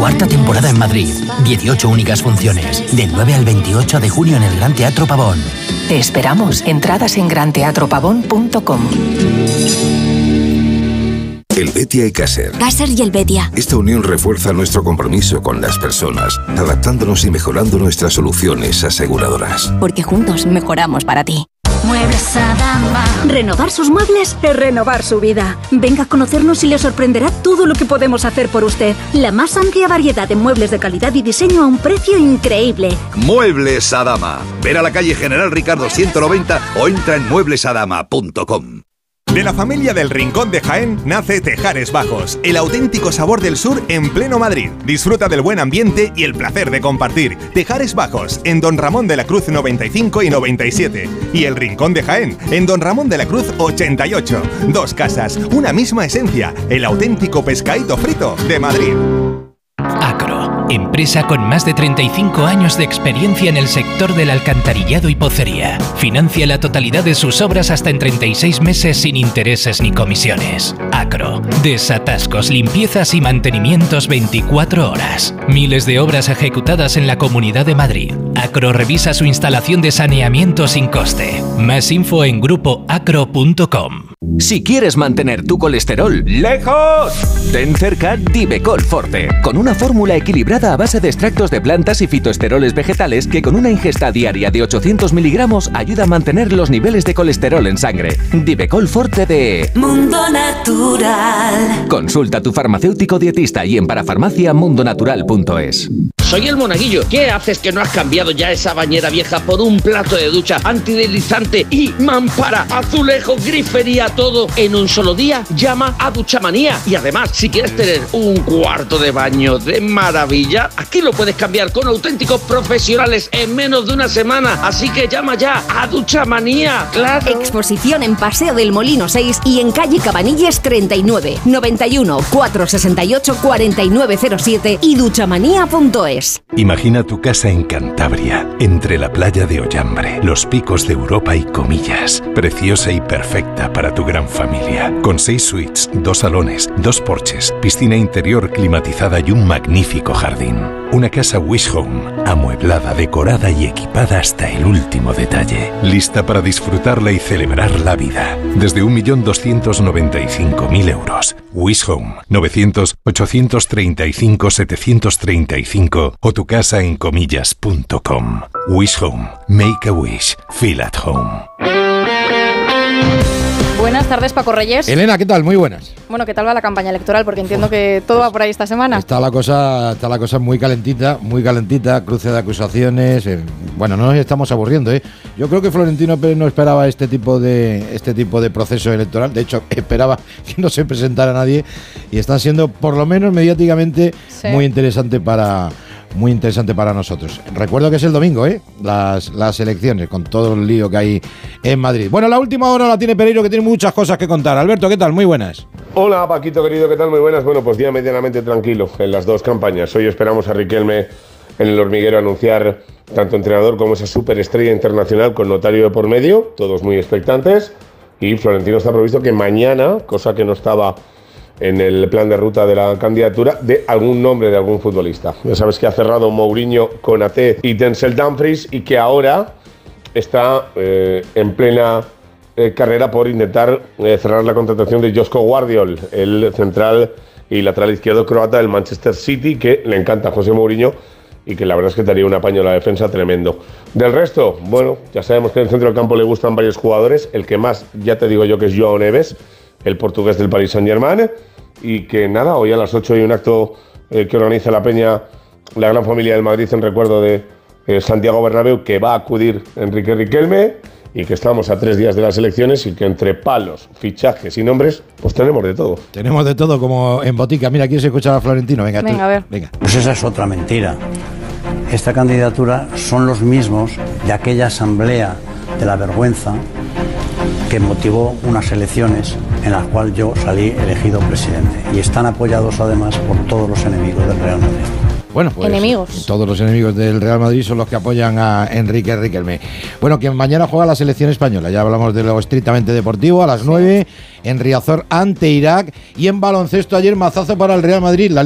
Cuarta temporada en Madrid. 18 únicas funciones. Del 9 al 28 de junio en el Gran Teatro Pavón. Te esperamos. Entradas en granteatropavón.com. Helvetia y Caser. Caser y Helvetia. Esta unión refuerza nuestro compromiso con las personas, adaptándonos y mejorando nuestras soluciones aseguradoras. Porque juntos mejoramos para ti. Muebles Adama. Renovar sus muebles es renovar su vida. Venga a conocernos y le sorprenderá todo lo que podemos hacer por usted. La más amplia variedad de muebles de calidad y diseño a un precio increíble. Muebles Adama. Ven a la calle General Ricardo 190 o entra en mueblesadama.com. De la familia del Rincón de Jaén nace Tejares Bajos, el auténtico sabor del sur en pleno Madrid. Disfruta del buen ambiente y el placer de compartir. Tejares Bajos, en Don Ramón de la Cruz 95 y 97. Y el Rincón de Jaén, en Don Ramón de la Cruz 88. Dos casas, una misma esencia, el auténtico pescadito frito de Madrid. Acro, empresa con más de 35 años de experiencia en el sector del alcantarillado y pocería. Financia la totalidad de sus obras hasta en 36 meses sin intereses ni comisiones. Acro, desatascos, limpiezas y mantenimientos 24 horas. Miles de obras ejecutadas en la Comunidad de Madrid. Acro revisa su instalación de saneamiento sin coste. Más info en grupoacro.com. Si quieres mantener tu colesterol lejos, ten cerca Divecol Forte, con una fórmula equilibrada a base de extractos de plantas y fitoesteroles vegetales que con una ingesta diaria de 800 miligramos ayuda a mantener los niveles de colesterol en sangre. Divecol Forte de Mundo Natural. Consulta a tu farmacéutico dietista y en parafarmaciamundonatural.es. Soy el Monaguillo. ¿Qué haces que no has cambiado ya esa bañera vieja por un plato de ducha antideslizante y mampara, azulejo, grifería, todo en un solo día? Llama a Duchamanía. Y además, si quieres tener un cuarto de baño de maravilla, aquí lo puedes cambiar con auténticos profesionales en menos de una semana. Así que llama ya a Duchamanía. ¡Claro! Exposición en Paseo del Molino 6 y en calle Cabanilles 39, 91 468 4907 y duchamanía.es. Imagina tu casa en Cantabria, entre la playa de Ollambre, los picos de Europa y Comillas. Preciosa y perfecta para tu gran familia. Con 6 suites, 2 salones, 2 porches, piscina interior climatizada y un magnífico jardín. Una casa Wish Home, amueblada, decorada y equipada hasta el último detalle. Lista para disfrutarla y celebrar la vida. Desde 1.295.000 euros. Wish Home, 900-835-735 o tu casa en comillas.com. Wish Home. Make a wish. Feel at home. Buenas tardes, Paco Reyes. Elena, ¿qué tal? Muy buenas. Bueno, ¿qué tal va la campaña electoral? Porque entiendo que todo va por ahí esta semana. Está la cosa muy calentita, cruce de acusaciones. Bueno, no nos estamos aburriendo, ¿eh? Yo creo que Florentino Pérez no esperaba este tipo de proceso electoral. De hecho, esperaba que no se presentara nadie y están siendo, por lo menos mediáticamente, sí, muy interesante para nosotros. Recuerdo que es el domingo, las elecciones, con todo el lío que hay en Madrid. Bueno, la última hora la tiene Pereiro, que tiene muchas cosas que contar. Alberto, ¿qué tal? Muy buenas. Hola, Paquito, querido, ¿qué tal? Muy buenas. Bueno, pues día medianamente tranquilo en las dos campañas. Hoy esperamos a Riquelme en el hormiguero anunciar tanto entrenador como esa superestrella internacional con notario de por medio, todos muy expectantes. Y Florentino está previsto que mañana, cosa que no estaba en el plan de ruta de la candidatura, de algún nombre de algún futbolista. Ya sabes que ha cerrado Mourinho, Konaté y Denzel Dumfries y que ahora está en plena carrera por intentar cerrar la contratación de Josko Gvardiol, el central y lateral izquierdo croata del Manchester City, que le encanta a José Mourinho y que la verdad es que daría un apaño a la defensa tremendo. Del resto, bueno, ya sabemos que en el centro del campo le gustan varios jugadores. El que más, ya te digo yo, que es Joao Neves, el portugués del Paris Saint-Germain, y que nada, hoy a las 8 hay un acto que organiza la Peña, la gran familia del Madrid, en recuerdo de Santiago Bernabéu, que va a acudir Enrique Riquelme, y que estamos a 3 días de las elecciones y que entre palos, fichajes y nombres, pues tenemos de todo. Tenemos de todo, como en botica. Mira, ¿quién se escucha a Florentino? Venga, tú. A ver. Venga. Pues esa es otra mentira. Esta candidatura son los mismos de aquella asamblea de la vergüenza que motivó unas elecciones en las cuales yo salí elegido presidente. Y están apoyados además por todos los enemigos del Real Madrid. Bueno, pues enemigos. Todos los enemigos del Real Madrid son los que apoyan a Enrique Riquelme. Bueno, que mañana juega la selección española. Ya hablamos de lo estrictamente deportivo. A las 9 en Riazor ante Irak. Y en baloncesto ayer mazazo para el Real Madrid.